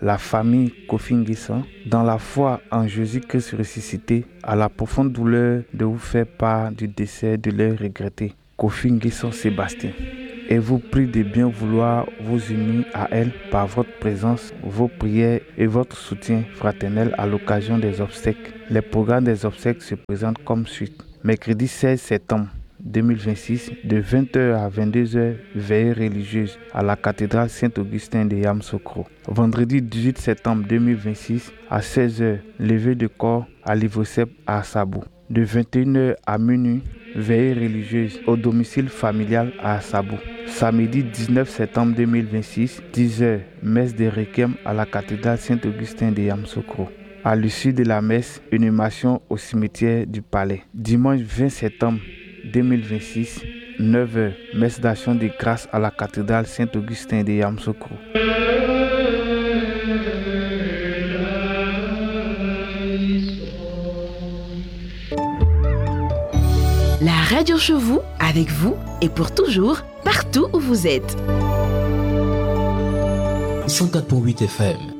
la famille Kofi Nguessan, dans la foi en Jésus-Christ ressuscité, à la profonde douleur de vous faire part du décès de leur regretté, Kofi Nguessan Sébastien, et vous prie de bien vouloir vous unir à elle par votre présence, vos prières et votre soutien fraternel à l'occasion des obsèques. Les programmes des obsèques se présentent comme suit. Mercredi 16 septembre 2026, de 20h à 22h, veillée religieuse à la cathédrale Saint-Augustin de Yamoussoukro. Vendredi 18 septembre 2026, à 16h, levée de corps à l'Ivocep à Sabou. De 21h à minuit, veillée religieuse au domicile familial à Sabou. Samedi 19 septembre 2026, 10h, messe de requiem à la cathédrale Saint-Augustin de Yamoussoukro. À l'issue de la messe, inhumation au cimetière du Palais. Dimanche 20 septembre 2026, 9h, messe d'action de grâce à la cathédrale Saint-Augustin de Yamoussoukro. La radio chez vous, avec vous et pour toujours, partout où vous êtes. 104.8 FM.